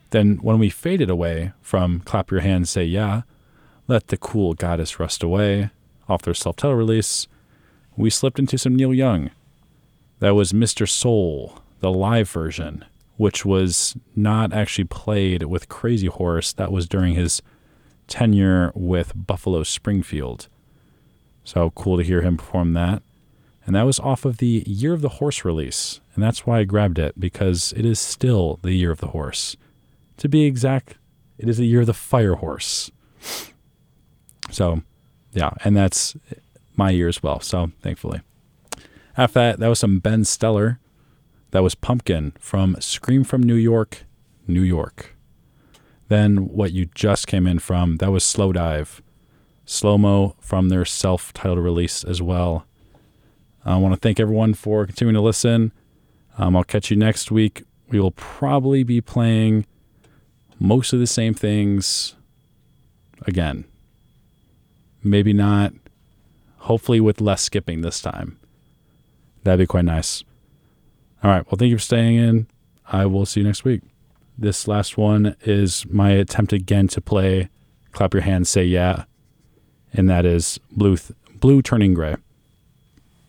Then when we faded away from Clap Your Hands, Say Yeah, Let the Cool Goddess Rust Away off their self-titled release, we slipped into some Neil Young. That was Mr. Soul, the live version, which was not actually played with Crazy Horse. That was during his tenure with Buffalo Springfield. So cool to hear him perform that. And that was off of the Year of the Horse release. And that's why I grabbed it, because it is still the Year of the Horse. To be exact, it is the Year of the Fire Horse. So, yeah, and that's my year as well, so thankfully. After that was some Ben Stiller. That was Pumpkin from Scream from New York, New York. Then what you just came in from, that was Slow Dive. Slow-Mo from their self-titled release as well. I want to thank everyone for continuing to listen. I'll catch you next week. We will probably be playing most of the same things again. Maybe not. Hopefully with less skipping this time. That'd be quite nice. All right. Well, thank you for staying in. I will see you next week. This last one is my attempt again to play Clap Your Hands, Say Yeah. And that is Blue Turning Gray.